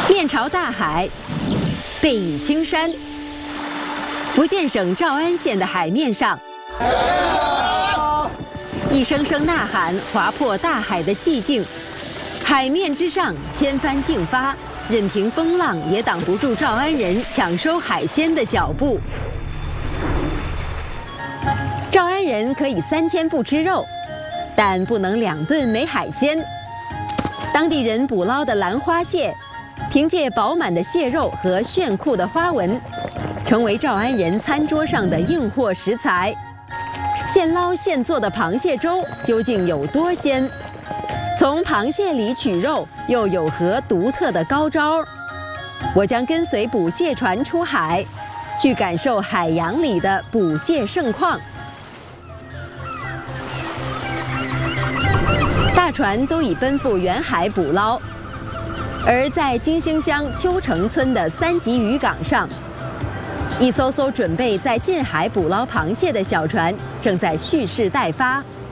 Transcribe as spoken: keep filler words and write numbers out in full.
面朝大海，背倚青山。福建省诏安县的海面上，一声声呐喊划破大海的寂静。海面之上千帆竞发，任凭风浪也挡不住诏安人抢收海鲜的脚步。诏安人可以三天不吃肉，但不能两顿没海鲜。当地人捕捞的兰花蟹，凭借饱满的蟹肉和炫酷的花纹，成为诏安人餐桌上的硬货食材。现捞现做的螃蟹粥究竟有多鲜？从螃蟹里取肉又有何独特的高招？我将跟随捕蟹船出海，去感受海洋里的捕蟹盛况。大船都已奔赴远海捕捞，而在金星乡秋城村的三级渔港上，一艘艘准备在近海捕捞螃蟹的小船正在蓄势待发。